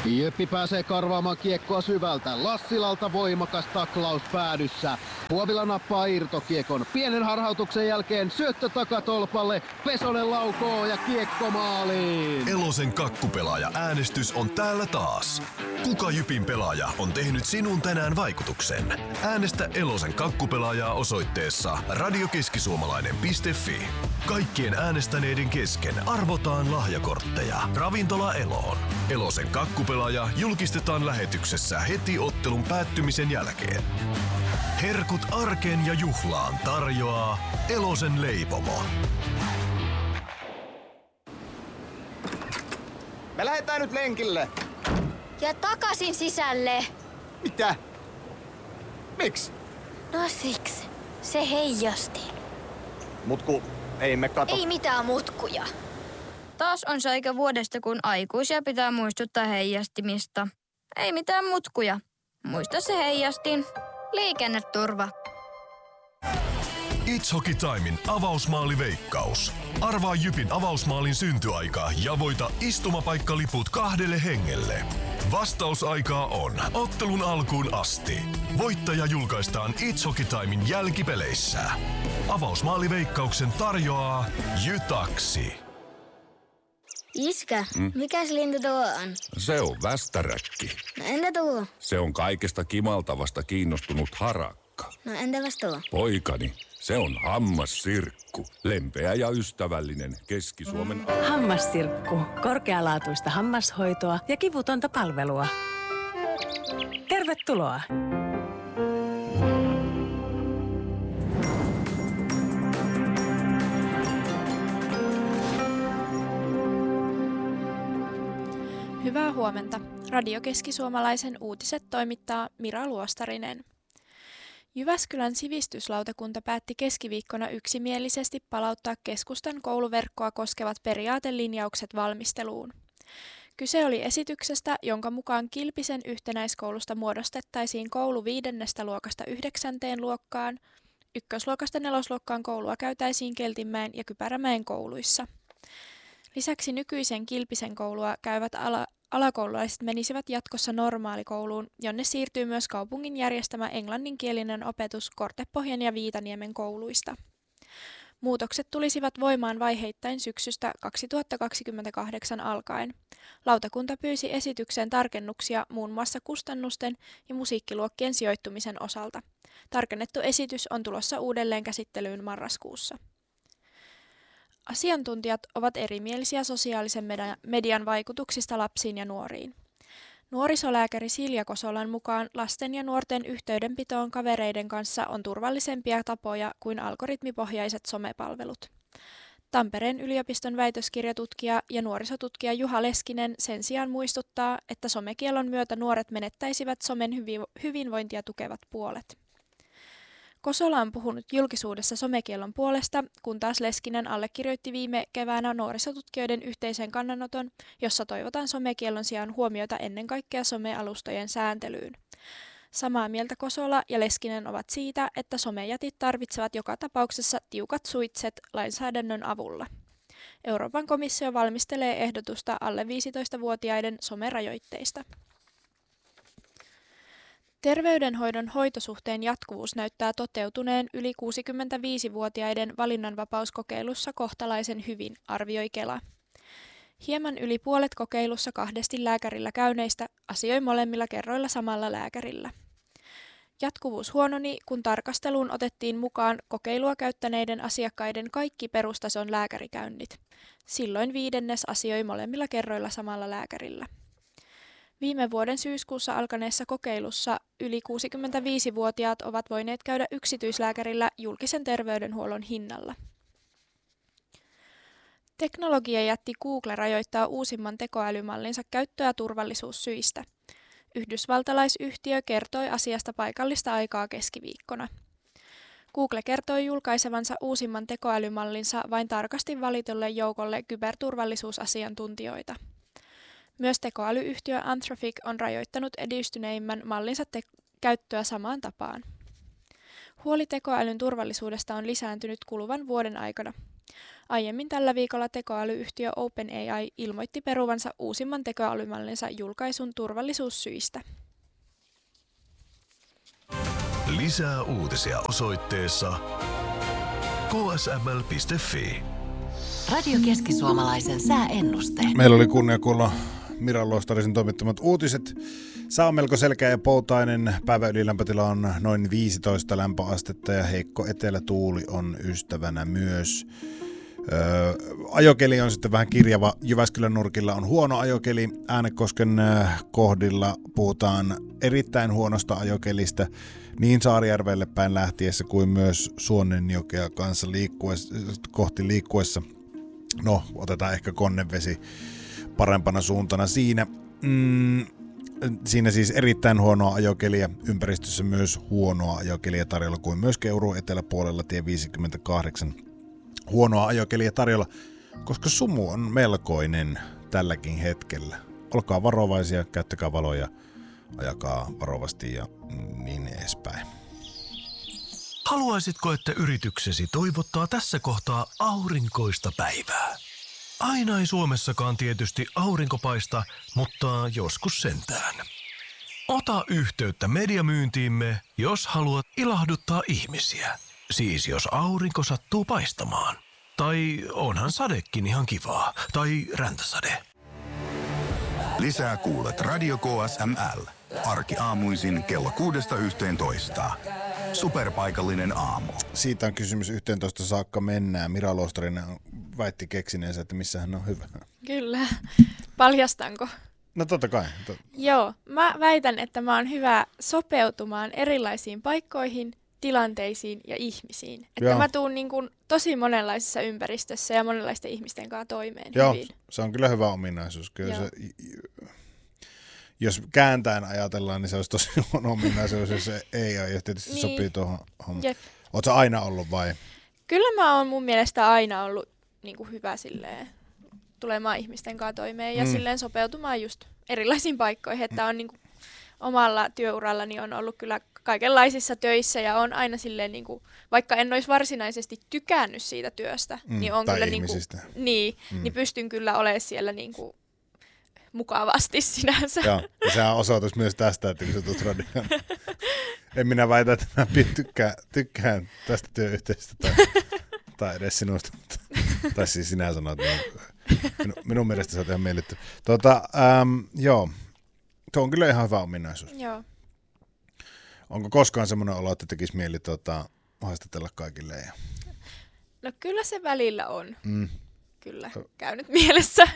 Jyppi pääsee karvaamaan kiekkoa syvältä. Lassilalta voimakas taklaus päädyssä. Huovila nappaa irtokiekon. Pienen harhautuksen jälkeen syöttö takatolpalle. Pesonen laukoo ja kiekko maaliin. Elosen kakkupelaaja äänestys on täällä taas. Kuka Jypin pelaaja on tehnyt sinun tänään vaikutuksen? Äänestä Elosen kakkupelaajaa osoitteessa radiokeskisuomalainen.fi. Kaikkien äänestäneiden kesken arvotaan lahjakortteja. Ravintola Eloon. Elosen kakkupelaaja julkistetaan lähetyksessä heti ottelun päättymisen jälkeen. Herkut arkeen ja juhlaan tarjoaa Elosen leipomo. Me lähdetään nyt lenkille. Ja takaisin sisälle. Mitä? Miksi? No siksi. Se heijasti. Mutku, ei me kato. Ei mitään mutkuja. Taas on se aika vuodesta, kun aikuisia pitää muistuttaa heijastimista. Ei mitään mutkuja. Muista se heijastin. Liikenneturva. It's Hockey Timein avausmaaliveikkaus. Arvaa Jypin avausmaalin syntyaika ja voita istumapaikaliput 2 hengelle. Vastausaikaa on ottelun alkuun asti. Voittaja julkaistaan It's Hockey Timein jälkipeleissä. Avausmaaliveikkauksen tarjoaa Jytaksi. Iskä, mikäs lintu tuo on? Se on västäräkki. No entä tuo? Se on kaikesta kimaltavasta kiinnostunut harakka. No entäpäs tuo? Poikani, se on hammassirkku. Lempeä ja ystävällinen Keski-Suomen... Hammassirkku. Korkealaatuista hammashoitoa ja kivutonta palvelua. Tervetuloa! Hyvää huomenta. Radio Keski-Suomalaisen uutiset toimittaa Mira Luostarinen. Jyväskylän sivistyslautakunta päätti keskiviikkona yksimielisesti palauttaa keskustan kouluverkkoa koskevat periaatelinjaukset valmisteluun. Kyse oli esityksestä, jonka mukaan Kilpisen yhtenäiskoulusta muodostettaisiin koulu 5. luokasta 9. luokkaan, 1. luokasta 4. luokkaan koulua käytäisiin Keltinmäen ja Kypärämäen kouluissa. Lisäksi nykyisen Kilpisen koulua käyvät alakoululaiset menisivät jatkossa normaalikouluun, jonne siirtyy myös kaupungin järjestämä englanninkielinen opetus Kortepohjan ja Viitaniemen kouluista. Muutokset tulisivat voimaan vaiheittain syksystä 2028 alkaen. Lautakunta pyysi esitykseen tarkennuksia muun muassa kustannusten ja musiikkiluokkien sijoittumisen osalta. Tarkennettu esitys on tulossa uudelleen käsittelyyn marraskuussa. Asiantuntijat ovat erimielisiä sosiaalisen median vaikutuksista lapsiin ja nuoriin. Nuorisolääkäri Silja Kosolan mukaan lasten ja nuorten yhteydenpitoon kavereiden kanssa on turvallisempia tapoja kuin algoritmipohjaiset somepalvelut. Tampereen yliopiston väitöskirjatutkija ja nuorisotutkija Juha Leskinen sen sijaan muistuttaa, että somekiellon myötä nuoret menettäisivät somen hyvinvointia tukevat puolet. Kosola on puhunut julkisuudessa somekiellon puolesta, kun taas Leskinen allekirjoitti viime keväänä nuorisotutkijoiden yhteisen kannanoton, jossa toivotaan somekiellon sijaan huomiota ennen kaikkea somealustojen sääntelyyn. Samaa mieltä Kosola ja Leskinen ovat siitä, että somejätit tarvitsevat joka tapauksessa tiukat suitset lainsäädännön avulla. Euroopan komissio valmistelee ehdotusta alle 15-vuotiaiden somerajoitteista. Terveydenhoidon hoitosuhteen jatkuvuus näyttää toteutuneen yli 65-vuotiaiden valinnanvapauskokeilussa kohtalaisen hyvin, arvioi Kela. Hieman yli puolet kokeilussa 2 lääkärillä käyneistä asioi molemmilla kerroilla samalla lääkärillä. Jatkuvuus huononi, kun tarkasteluun otettiin mukaan kokeilua käyttäneiden asiakkaiden kaikki perustason lääkärikäynnit. Silloin 5. asioi molemmilla kerroilla samalla lääkärillä. Viime vuoden syyskuussa alkaneessa kokeilussa yli 65-vuotiaat ovat voineet käydä yksityislääkärillä julkisen terveydenhuollon hinnalla. Teknologiajätti Google rajoittaa uusimman tekoälymallinsa käyttöä turvallisuussyistä. Yhdysvaltalaisyhtiö kertoi asiasta paikallista aikaa keskiviikkona. Google kertoi julkaisevansa uusimman tekoälymallinsa vain tarkasti valitulle joukolle kyberturvallisuusasiantuntijoita. Myös tekoälyyhtiö Anthropic on rajoittanut edistyneimmän mallinsa käyttöä samaan tapaan. Huoli tekoälyn turvallisuudesta on lisääntynyt kuluvan vuoden aikana. Aiemmin tällä viikolla tekoälyyhtiö OpenAI ilmoitti peruvansa uusimman tekoälymallinsa julkaisun turvallisuussyistä. Lisää uutisia osoitteessa ksml.fi. Radio Keski-Suomalaisen sääennuste. Meillä oli kunnia kuulla Mira Luostarisen toimittamat uutiset. Sää on melko selkeä ja poutainen. Päivän ylilämpötila on noin 15 lämpöastetta ja heikko etelätuuli on ystävänä myös. Ajokeli on sitten vähän kirjava. Jyväskylän nurkilla on huono ajokeli. Äänekosken kohdilla puhutaan erittäin huonosta ajokelistä niin Saarijärvelle päin lähtiessä kuin myös Suonnenjokea kanssa kohti liikkuessa. No, otetaan ehkä Konnevesi parempana suuntana siinä. Siinä siis erittäin huonoa ajokelia. Ympäristössä myös huonoa ajokelia tarjolla kuin myös Keuruun eteläpuolella tie 58. Huonoa ajokelia tarjolla, koska sumu on melkoinen tälläkin hetkellä. Olkaa varovaisia, käyttäkää valoja, ajakaa varovasti ja niin edespäin. Haluaisitko, että yrityksesi toivottaa tässä kohtaa aurinkoista päivää? Aina ei Suomessakaan tietysti aurinko paista, mutta joskus sentään. Ota yhteyttä mediamyyntiimme, jos haluat ilahduttaa ihmisiä. Siis jos aurinko sattuu paistamaan. Tai onhan sadekin ihan kivaa. Tai räntäsade. Lisää kuulet Radio KSML. Arkiaamuisin kello 6–11. Superpaikallinen aamu. Siitä on kysymys 11 saakka mennään. Mira Luostarinen väitti keksineensä, että missä hän on hyvä. Kyllä. Paljastanko? No totta kai. Joo, mä väitän, että mä oon hyvä sopeutumaan erilaisiin paikkoihin, tilanteisiin ja ihmisiin. Että Joo. mä tuun niin kuin tosi monenlaisessa ympäristössä ja monenlaisten ihmisten kanssa toimeen hyvin. Se on kyllä hyvä ominaisuus. Kyllä se, jos kääntäen ajatellaan, niin se olisi tosi huono ominaisuus, jos se ei ole. Ja tietysti niin sopii tuohon hommaan. Ootko sä aina ollut vai? Kyllä mä oon mun mielestä aina ollut niin kuin hyvä silleen tulemaan ihmisten kanssa toimeen ja silleen sopeutumaan just erilaisiin paikkoihin. Että on niin kuin omalla työurallani on ollut kyllä kaikenlaisissa töissä ja on aina silleen, niin kuin, vaikka en olisi varsinaisesti tykännyt siitä työstä, niin on kyllä niin pystyn kyllä olemaan siellä niin kuin mukavasti sinänsä. Joo, ja sehän on osoitus myös tästä, että kun sä tulet radioon. En minä väitä, että mä tykkään tästä työyhteisöstä tai edes sinusta. Tai siis sinä sanoit, minun mielestä sä oot ihan miellytty. Joo, tuo on kyllä ihan hyvä ominaisuus. Joo. Onko koskaan semmoinen olo, että tekisi mieli haastatella kaikille? No kyllä se välillä on. Kyllä, käynyt mielessä.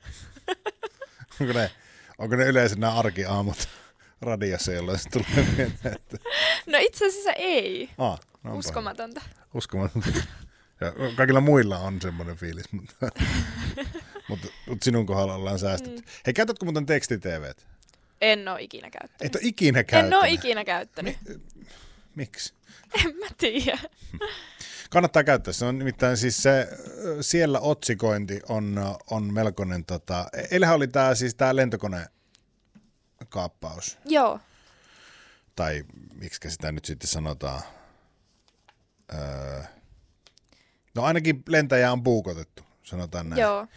Onko ne yleensä nämä arkiaamut radiossa, jolloin se tulee mieleen? No itse asiassa ei. No Uskomatonta. Ja kaikilla muilla on semmoinen fiilis, mutta sinun kohdalla ollaan säästetty. Hei, käytätkö muuten teksti-TVt? En ole ikinä käyttänyt. Et ole ikinä käyttänyt? En ole ikinä käyttänyt. Miksi? En mä tiedä. Kannattaa käyttää. Se on nimittäin siis siellä otsikointi on melkoinen. Eilähän oli tää lentokonekaappaus. Joo. Tai miksi sitä nyt sitten sanotaan. No ainakin lentäjä on puukotettu, sanotaan näin. Joo.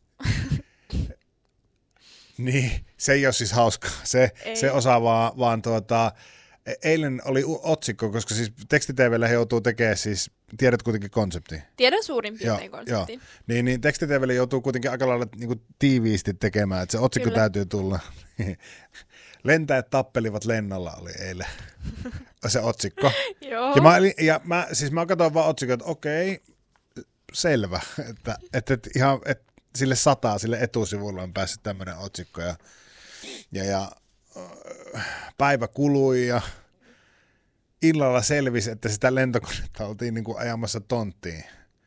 Niin, se ei ole siis hauskaa. Se osaa vaan eilen oli otsikko, koska siis teksti-TV:llä he joutuu tekemään siis, tiedät kuitenkin konsepti. Tiedän suurin piirtein konseptin. Niin teksti-TV:llä joutuu kuitenkin aika lailla niin tiiviisti tekemään, että se otsikko täytyy tulla. Lentäjät tappelivat lennolla oli eilen se otsikko. Joo. Ja mä katsoin vaan otsikko, että okei, selvä, että sille sille etusivulla on päässyt tämmöinen otsikko ja päivä kului ja illalla selvisi, että sitä lentokonetta oltiin niin kuin ajamassa tonttiin.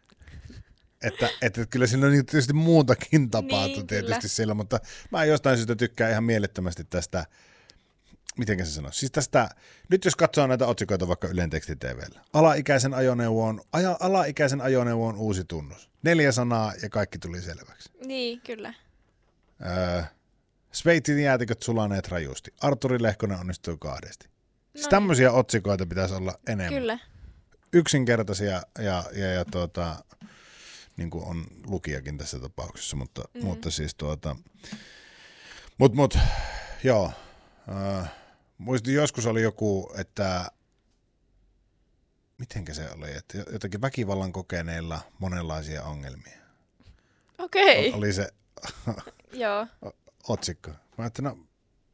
Että kyllä siinä on tietysti muutakin tapahtui tietysti siellä, mutta mä jostain syystä tykkään ihan mielettömästi tästä, mitenkä se sanoo, siis tästä, nyt jos katsoo näitä otsikoita vaikka Ylen teksti-TV:llä, alaikäisen ajoneuvoon uusi tunnus. 4 sanaa ja kaikki tuli selväksi. Niin, kyllä. Sveitsin jäätiköt sulaneet rajusti. Arturi Lehkonen onnistui 2. Siis tämmöisiä otsikoita pitäisi olla enemmän. Kyllä. Yksinkertaisia ja niin kuin on lukijakin tässä tapauksessa, mutta siis joo. Muistin joskus oli joku, että mitenkä se oli, että jotakin väkivallan kokeneilla monenlaisia ongelmia. Okei. Oli se Joo. otsikko. Mä ajattelin, no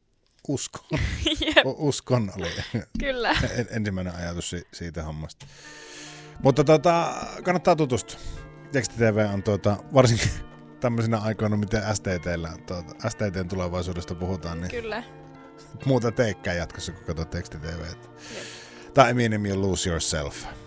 uskon oli Kyllä. ensimmäinen ajatus siitä hommasta. Mutta kannattaa tutustua. Teksti TV on varsinkin tämmöisinä aikoina, miten STT:n tulevaisuudesta puhutaan, niin Kyllä. muuta teikkää jatkossa, kun katsot Teksti TV. Tai Eminem, You Lose Yourself.